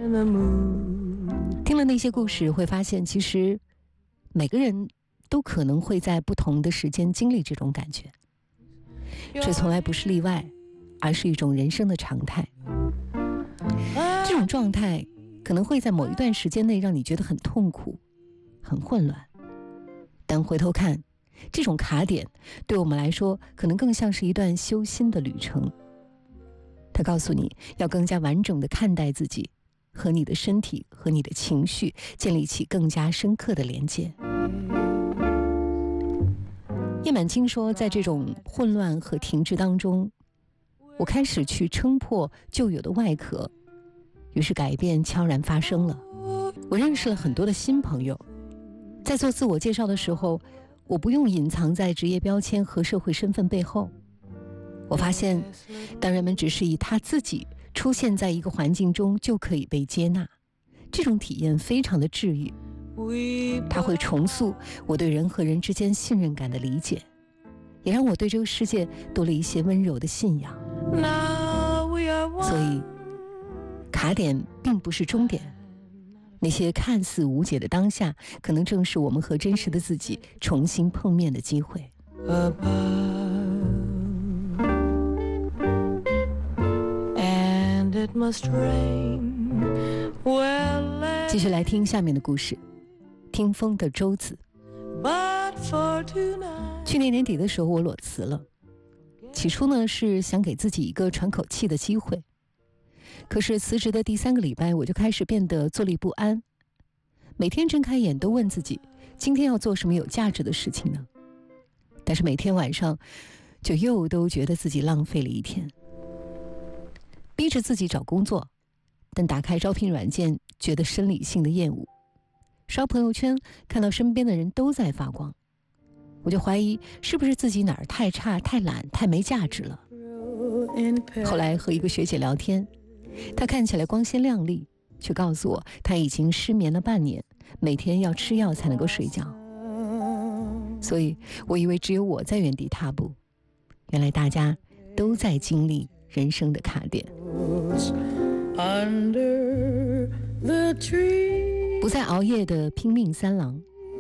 听了那些故事，会发现其实每个人都可能会在不同的时间经历这种感觉，这从来不是例外，而是一种人生的常态。这种状态可能会在某一段时间内让你觉得很痛苦、很混乱，但回头看，这种卡点对我们来说可能更像是一段修心的旅程。它告诉你要更加完整地看待自己，和你的身体和你的情绪建立起更加深刻的连接。叶满清说，在这种混乱和停滞当中，我开始去撑破旧有的外壳，于是改变悄然发生了。我认识了很多的新朋友，在做自我介绍的时候，我不用隐藏在职业标签和社会身份背后。我发现，当人们只是以他自己出现在一个环境中，就可以被接纳，这种体验非常的治愈。它会重塑我对人和人之间信任感的理解，也让我对这个世界多了一些温柔的信仰。所以卡点并不是终点，那些看似无解的当下，可能正是我们和真实的自己重新碰面的机会。继续来听下面的故事。听风的舟子。去年年底的时候，我裸辞了。起初呢，是想给自己一个喘口气的机会，可是辞职的第3个礼拜，我就开始变得坐立不安，每天睁开眼都问自己，今天要做什么有价值的事情呢？但是每天晚上就又都觉得自己浪费了一天。逼着自己找工作，但打开招聘软件觉得生理性的厌恶，刷朋友圈看到身边的人都在发光，我就怀疑是不是自己哪儿太差、太懒、太没价值了。后来和一个学姐聊天，她看起来光鲜亮丽，却告诉我她已经失眠了半年，每天要吃药才能够睡觉。所以我以为只有我在原地踏步，原来大家都在经历人生的卡点。不再熬夜的拼命三郎。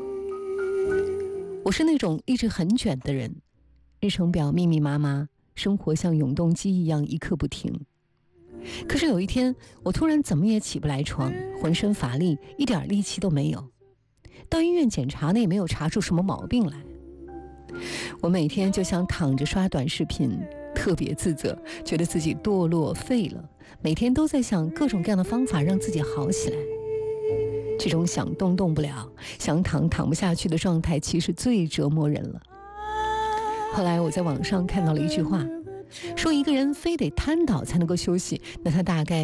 我是那种一直很卷的人，日程表密密麻麻，生活像永动机一样一刻不停。可是有一天，我突然怎么也起不来床，浑身乏力，一点力气都没有。到医院检查呢，也没有查出什么毛病来。我每天就想躺着刷短视频，特别自责，觉得自己堕落废了，每天都在想各种各样的方法让自己好起来。这种想动动不了，想躺躺不下去的状态，其实最折磨人了。后来我在网上看到了一句话，说一个人非得瘫倒才能够休息，那他大概